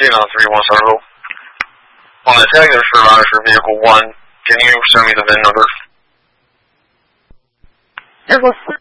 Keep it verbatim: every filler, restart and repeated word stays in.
Tina three one Circle. On the tag there's providers for vehicle one. Can you show me the V I N number? Circle